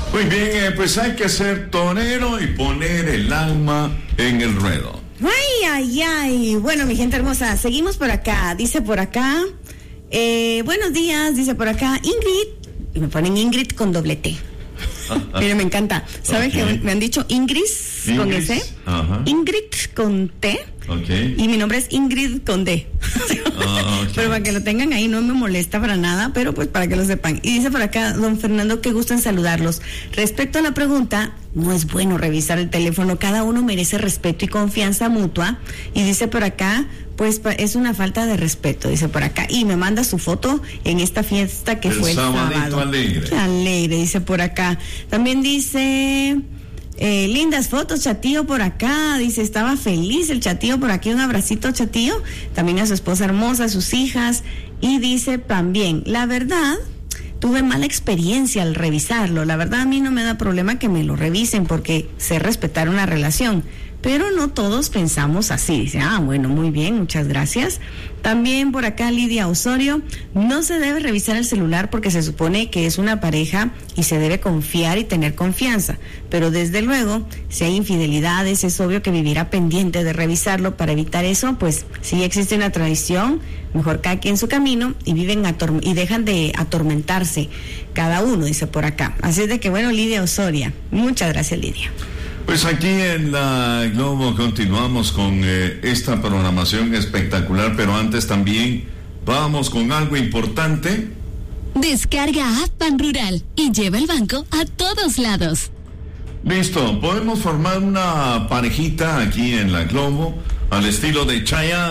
Muy bien, pues hay que ser torero y poner el alma en el ruedo. Ay. Bueno, mi gente hermosa, seguimos por acá. Dice por acá, buenos días, dice por acá, Ingrid, y me ponen Ingrid con doble T. Mira, me encanta. ¿Saben que me han dicho Ingrid con S? Ajá. Ingrid con T. Okay. Y mi nombre es Ingrid con D. Okay. Pero para que lo tengan ahí, no me molesta para nada, pero pues para que lo sepan. Y dice por acá, don Fernando, que gusto en saludarlos. Respecto a la pregunta, no es bueno revisar el teléfono, cada uno merece respeto y confianza mutua. Y dice por acá, pues es una falta de respeto, dice por acá. Y me manda su foto en esta fiesta que fue el sábado. Alegre. Qué alegre, dice por acá. También dice... lindas fotos, Chatío por acá, dice, estaba feliz el Chatío por aquí, un abracito Chatío, también a su esposa hermosa, a sus hijas, y dice también, la verdad, tuve mala experiencia al revisarlo, la verdad a mí no me da problema que me lo revisen porque sé respetar una relación, pero no todos pensamos así. Dice, bueno, muy bien, muchas gracias. También por acá Lidia Osorio, no se debe revisar el celular porque se supone que es una pareja y se debe confiar y tener confianza, pero desde luego, si hay infidelidades, es obvio que vivirá pendiente de revisarlo. Para evitar eso, pues si existe una tradición, mejor cada quien su camino y y dejan de atormentarse cada uno, dice por acá. Así es de que bueno, Lidia Osorio, muchas gracias, Lidia. Pues aquí en la Globo continuamos con esta programación espectacular, pero antes también vamos con algo importante. Descarga App Ban Rural y lleva el banco a todos lados. Listo, podemos formar una parejita aquí en la Globo al estilo de Chayanne.